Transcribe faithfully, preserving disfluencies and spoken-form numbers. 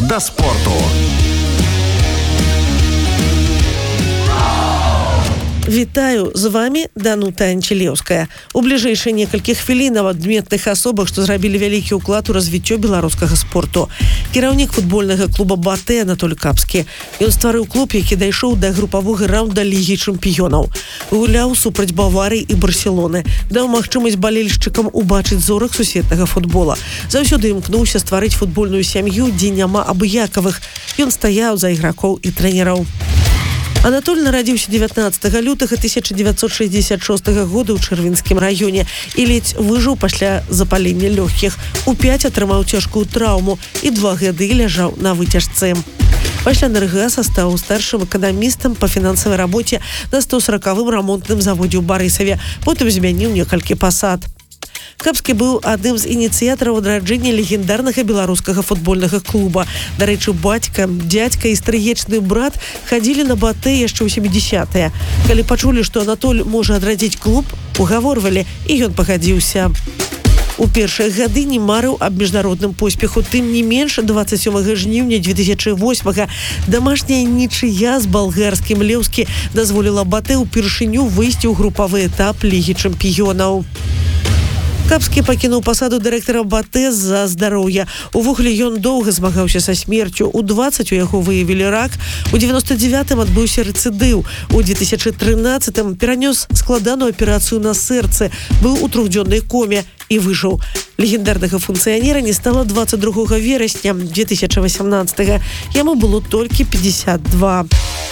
да спорту. Вітаю, з вами Данута Анчелеўская. У бліжэйшыя некалькіх хвілінаў адметных асобах, што зрабілі вялікі ўклад у развіццё беларускага спорту. Кіраўнік футбольнага клуба «Батэ» Анатоль Капскі. Ён стварыў клуб, які дайшоў да групавога раўнда Лігі чэмпіёнаў. Гуляў супраць Баварыі і Барселоны. Даў магчымасць балельшчыкам убачыць зорак сусветнага футбола. Заўсёды імкнуўся стварыць футбольную сям'ю, дзе няма абыякавых. Ён стаяў за ігракоў і трэнераў. Анатоль нарадзіўся дзевятнаццатага лютага тысяча дзевяцьсот шэсцьдзесят шостага года ў Чэрвінскім раёне і ледзь выжыў пасля запалення лёгкіх. У пяць атрымаў цяжкую траўму і два гады ляжаў на выцяжцы. Пасля энергаса стаў старшым эканамістам па фінансавай рабоце на сто сорокавым рамонтным заводзе ў Барысаве. Потым змяніў некалькі пасад. Капскі быў адным з ініцыятараў адраджэння легендарнага беларускага футбольнага клуба. Дарэчы, бацька, дзядзька і стрыечны брат хадзілі на Батэ яшчэ ў сямідзясятыя. Калі пачулі, што Анатоль можа адрадзіць клуб, угаворвалі, і ён пагадзіўся. У першыя гады не марыў аб міжнародным поспеху. Тым не менш, дваццаць сёмага жніўня две тысячы восьмага дамашняя нічыя з балгарскім Леўскі дазволіла Батэ ўпершыню выйсці ў групавы этап Лігі чэмпіёнаў. Капскі пакінуў пасаду дырэктара Батэ з-за здароўя. Увогуле ён доўга змагаўся са смерцю. У дваццаць у яго выявілі рак. У девяносто девятым адбыўся рэцыдыў. У две тысячи трынаццатым перанёс складаную аперацыю на сэрцы. Быў у трохдзённай коме і выжыў. Легендарнага функцыянера не стала дваццаць другога верасня две тысячи восемнадцатага. Яму было толькі пятьдесят два.